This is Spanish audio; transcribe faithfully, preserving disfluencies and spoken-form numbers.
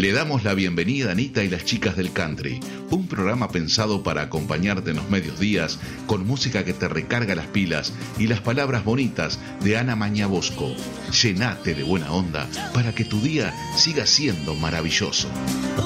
Le damos la bienvenida a Anita y las chicas del country, un programa pensado para acompañarte en los medios días con música que te recarga las pilas y las palabras bonitas de Ana Mañabosco. Llenate de buena onda para que tu día siga siendo maravilloso.